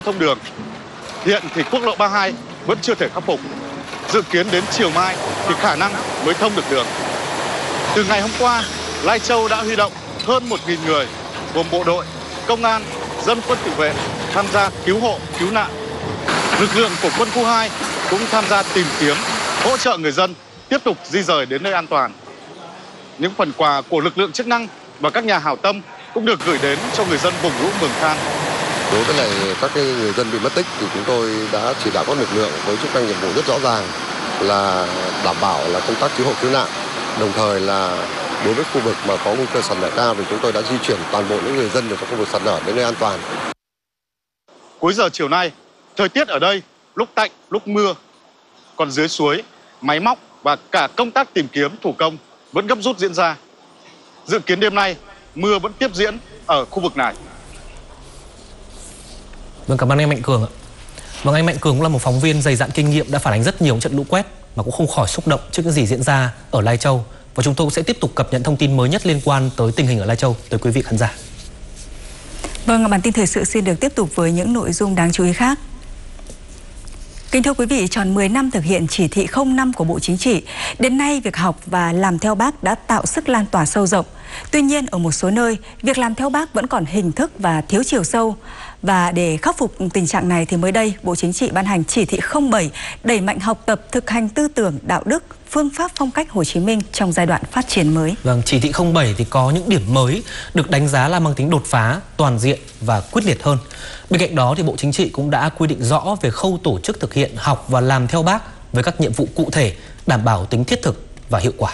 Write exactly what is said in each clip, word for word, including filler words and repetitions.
thông đường. Hiện thì quốc lộ ba mươi hai vẫn chưa thể khắc phục. Dự kiến đến chiều mai thì khả năng mới thông được đường. Từ ngày hôm qua, Lai Châu đã huy động hơn một nghìn người gồm bộ đội, công an, dân quân tự vệ tham gia cứu hộ, cứu nạn. Lực lượng của quân khu hai cũng tham gia tìm kiếm, hỗ trợ người dân tiếp tục di rời đến nơi an toàn. Những phần quà của lực lượng chức năng và các nhà hảo tâm cũng được gửi đến cho người dân vùng lũ Mường Than. Đối với lại các cái người dân bị mất tích thì chúng tôi đã chỉ đạo các lực lượng với chức năng nhiệm vụ rất rõ ràng là đảm bảo là công tác cứu hộ cứu nạn. Đồng thời là đối với khu vực mà có nguy cơ sạt lở cao thì chúng tôi đã di chuyển toàn bộ những người dân ở trong khu vực sạt lở đến nơi an toàn. Cuối giờ chiều nay, thời tiết ở đây lúc tạnh lúc mưa. Còn dưới suối, máy móc và cả công tác tìm kiếm thủ công vẫn gấp rút diễn ra. Dự kiến đêm nay mưa vẫn tiếp diễn ở khu vực này. Vâng, cảm ơn anh Mạnh Cường ạ. Vâng, anh Mạnh Cường cũng là một phóng viên dày dặn kinh nghiệm, đã phản ánh rất nhiều trận lũ quét mà cũng không khỏi xúc động trước những gì diễn ra ở Lai Châu. Và chúng tôi cũng sẽ tiếp tục cập nhật thông tin mới nhất liên quan tới tình hình ở Lai Châu tới quý vị khán giả. Vâng, bản tin thời sự xin được tiếp tục với những nội dung đáng chú ý khác. Kính thưa quý vị, tròn mười năm thực hiện chỉ thị không năm của Bộ Chính trị, đến nay việc học và làm theo Bác đã tạo sức lan tỏa sâu rộng. Tuy nhiên, ở một số nơi, việc làm theo Bác vẫn còn hình thức và thiếu chiều sâu. Và để khắc phục tình trạng này thì mới đây, Bộ Chính trị ban hành chỉ thị không bảy đẩy mạnh học tập thực hành tư tưởng, đạo đức, phương pháp phong cách Hồ Chí Minh trong giai đoạn phát triển mới. Vâng, chỉ thị không bảy thì có những điểm mới được đánh giá là mang tính đột phá, toàn diện và quyết liệt hơn. Bên cạnh đó thì Bộ Chính trị cũng đã quy định rõ về khâu tổ chức thực hiện học và làm theo Bác với các nhiệm vụ cụ thể, đảm bảo tính thiết thực và hiệu quả.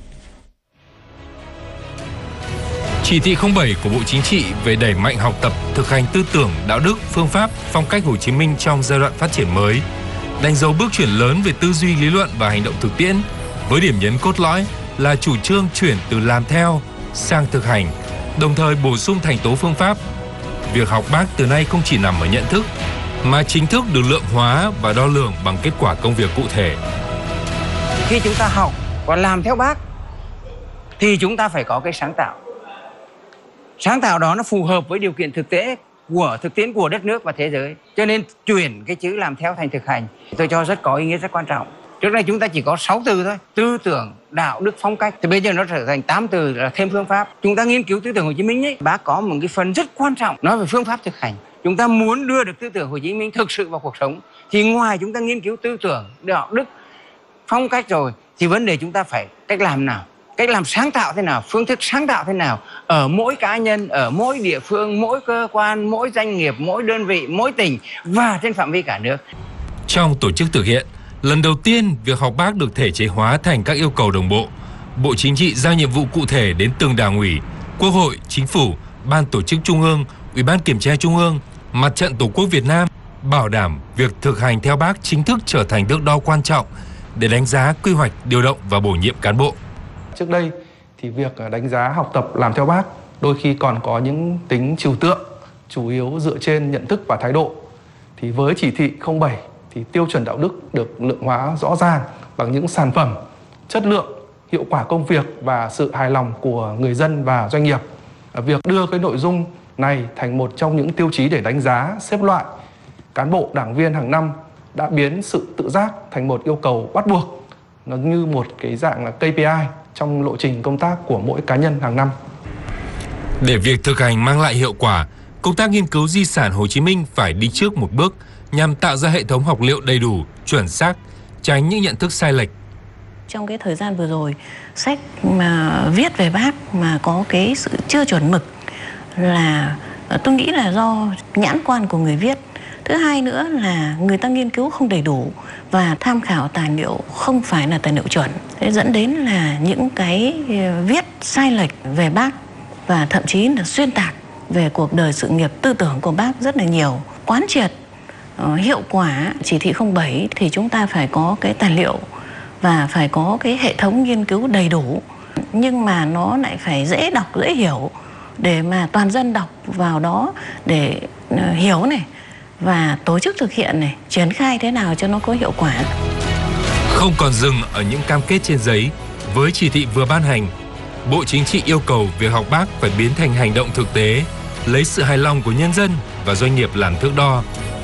Chỉ thị không bảy của Bộ Chính trị về đẩy mạnh học tập, thực hành tư tưởng, đạo đức, phương pháp, phong cách Hồ Chí Minh trong giai đoạn phát triển mới, đánh dấu bước chuyển lớn về tư duy lý luận và hành động thực tiễn, với điểm nhấn cốt lõi là chủ trương chuyển từ làm theo sang thực hành, đồng thời bổ sung thành tố phương pháp. Việc học Bác từ nay không chỉ nằm ở nhận thức, mà chính thức được lượng hóa và đo lường bằng kết quả công việc cụ thể. Khi chúng ta học và làm theo Bác thì chúng ta phải có cái sáng tạo. Sáng tạo đó nó phù hợp với điều kiện thực tế của thực tiễn của đất nước và thế giới. Cho nên chuyển cái chữ làm theo thành thực hành tôi cho rất có ý nghĩa, rất quan trọng. Trước đây chúng ta chỉ có sáu từ thôi: tư tưởng, đạo đức, phong cách. Thì bây giờ nó trở thành tám từ là thêm phương pháp. Chúng ta nghiên cứu tư tưởng Hồ Chí Minh ấy, Bác có một cái phần rất quan trọng nói về phương pháp thực hành. Chúng ta muốn đưa được tư tưởng Hồ Chí Minh thực sự vào cuộc sống thì ngoài chúng ta nghiên cứu tư tưởng, đạo đức, phong cách rồi thì vấn đề chúng ta phải cách làm nào, cách làm sáng tạo thế nào, phương thức sáng tạo thế nào ở mỗi cá nhân, ở mỗi địa phương, mỗi cơ quan, mỗi doanh nghiệp, mỗi đơn vị, mỗi tỉnh và trên phạm vi cả nước. Trong tổ chức thực hiện, lần đầu tiên việc học Bác được thể chế hóa thành các yêu cầu đồng bộ. Bộ Chính trị giao nhiệm vụ cụ thể đến từng Đảng ủy, Quốc hội, Chính phủ, Ban Tổ chức Trung ương, Ủy ban Kiểm tra Trung ương, Mặt trận Tổ quốc Việt Nam, bảo đảm việc thực hành theo Bác chính thức trở thành thước đo quan trọng để đánh giá, quy hoạch, điều động và bổ nhiệm cán bộ. Trước đây thì việc đánh giá học tập làm theo Bác đôi khi còn có những tính trừu tượng, chủ yếu dựa trên nhận thức và thái độ. Thì với chỉ thị không bảy thì tiêu chuẩn đạo đức được lượng hóa rõ ràng bằng những sản phẩm, chất lượng, hiệu quả công việc và sự hài lòng của người dân và doanh nghiệp. Việc đưa cái nội dung này thành một trong những tiêu chí để đánh giá, xếp loại cán bộ đảng viên hàng năm đã biến sự tự giác thành một yêu cầu bắt buộc. Nó như một cái dạng là K P I trong lộ trình công tác của mỗi cá nhân hàng năm. Để việc thực hành mang lại hiệu quả, công tác nghiên cứu di sản Hồ Chí Minh phải đi trước một bước nhằm tạo ra hệ thống học liệu đầy đủ, chuẩn xác, tránh những nhận thức sai lệch. Trong cái thời gian vừa rồi, sách mà viết về Bác mà có cái sự chưa chuẩn mực là tôi nghĩ là do nhãn quan của người viết. Thứ hai nữa là người ta nghiên cứu không đầy đủ và tham khảo tài liệu không phải là tài liệu chuẩn. Thế dẫn đến là những cái viết sai lệch về Bác và thậm chí là xuyên tạc về cuộc đời sự nghiệp tư tưởng của Bác rất là nhiều. Quán triệt uh, hiệu quả chỉ thị không bảy thì chúng ta phải có cái tài liệu và phải có cái hệ thống nghiên cứu đầy đủ, nhưng mà nó lại phải dễ đọc, dễ hiểu để mà toàn dân đọc vào đó để uh, hiểu này và tổ chức thực hiện này, triển khai thế nào cho nó có hiệu quả. Không còn dừng ở những cam kết trên giấy, với chỉ thị vừa ban hành, Bộ Chính trị yêu cầu việc học Bác phải biến thành hành động thực tế, lấy sự hài lòng của nhân dân và doanh nghiệp làm thước đo.